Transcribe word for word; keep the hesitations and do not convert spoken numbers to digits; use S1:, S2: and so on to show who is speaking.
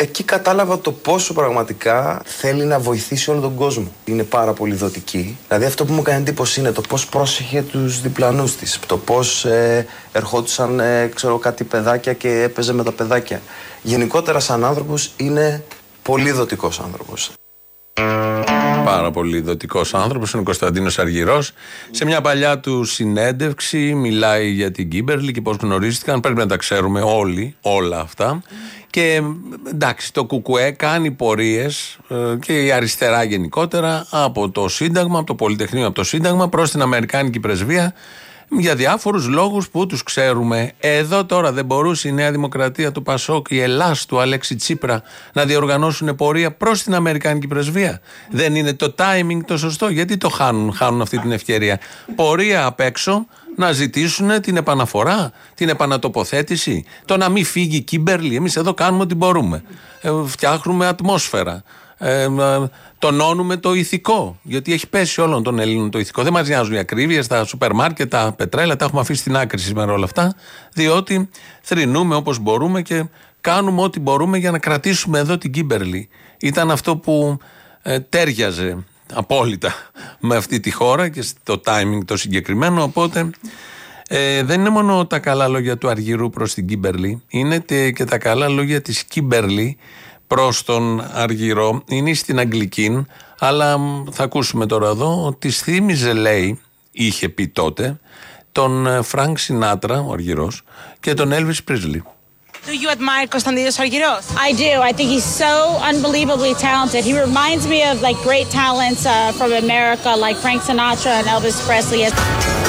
S1: εκεί κατάλαβα το πόσο πραγματικά θέλει να βοηθήσει όλο τον κόσμο. Είναι πάρα πολύ δοτική. Δηλαδή αυτό που μου έκανε εντύπωση είναι το πώς πρόσεχε τους διπλανούς της. Το πώς ε, ερχόντουσαν ε, ξέρω, κάτι παιδάκια και έπαιζε με τα παιδάκια. Γενικότερα σαν άνθρωπος είναι πολύ δοτικός άνθρωπος.
S2: Πάρα πολύ δοτικός άνθρωπος είναι ο Κωνσταντίνος Αργυρός. Σε μια παλιά του συνέντευξη μιλάει για την Κίμπερλι και πώς γνωρίστηκαν. Πρέπει να τα ξέρουμε όλοι, όλα αυτά. Και εντάξει, το ΚΚΕ κάνει πορείες και η αριστερά γενικότερα από το Σύνταγμα, από το Πολυτεχνείο, από το Σύνταγμα προς την Αμερικάνικη Πρεσβεία για διάφορους λόγους που τους ξέρουμε. Εδώ τώρα δεν μπορούσε η Νέα Δημοκρατία του Πασόκ, η Ελλάς του Αλέξη Τσίπρα να διοργανώσουν πορεία προς την Αμερικάνικη Πρεσβεία? Δεν είναι το timing το σωστό? Γιατί το χάνουν, χάνουν αυτή την ευκαιρία? Πορεία απ' έξω να ζητήσουν την επαναφορά, την επανατοποθέτηση, το να μην φύγει η Κίμπερλι. Εμείς εδώ κάνουμε ό,τι μπορούμε. Ε, φτιάχνουμε ατμόσφαιρα. Ε, τονώνουμε το ηθικό, γιατί έχει πέσει όλων των Ελλήνων το ηθικό. Δεν μας νοιάζουν οι ακρίβειες, τα σούπερ μάρκετ, τα πετρέλαια, τα έχουμε αφήσει στην άκρη σήμερα όλα αυτά, διότι θρηνούμε όπως μπορούμε και κάνουμε ό,τι μπορούμε για να κρατήσουμε εδώ την Κίμπερλι. Ήταν αυτό που ε, τέριαζε απόλυτα με αυτή τη χώρα και στο timing το συγκεκριμένο. Οπότε ε, δεν είναι μόνο τα καλά λόγια του Αργυρού προς την Κίμπερλι, είναι και τα καλά λόγια της Κίμπερλι προς τον Αργυρό. Είναι στην Αγγλική, αλλά θα ακούσουμε τώρα εδώ ότι της θύμιζε, λέει, είχε πει τότε, τον Φρανκ Σινάτρα, ο Αργυρός, και τον Έλβις Πρίσλι.
S3: Do you admire Konstantinos Argyros?
S4: I do. I think he's so unbelievably talented. He reminds me of like great talents uh, from America, like Frank Sinatra and Elvis Presley.